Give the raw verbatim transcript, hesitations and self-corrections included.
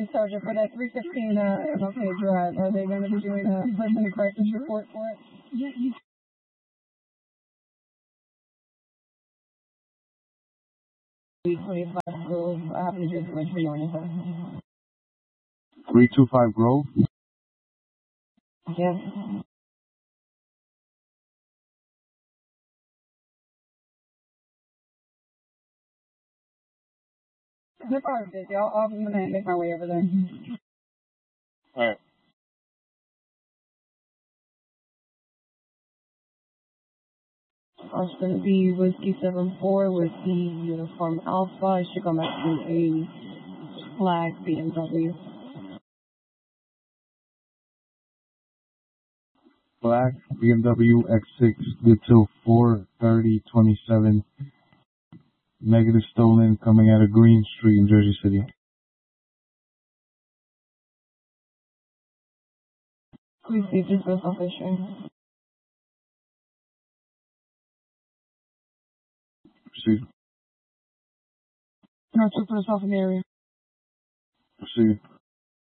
Hey, Sergeant, for that three fifteen uh, M L K Drive, are they going to be doing a person crisis report for it? Yeah, you twenty-five Grove, I happen to hear the much beyond anything. three two five Grove? Yes. They're probably busy. I'll, I'll I'm gonna make my way over there. Alright. It's going to be Whiskey seven four, Whiskey Uniform Alpha. I should go back to a black B M W. Black B M W X six good till four thirty twenty-seven. Negative stolen coming out of Green Street in Jersey City. Please see if this goes off issue. Proceed. No, two for us off in the area. Proceed.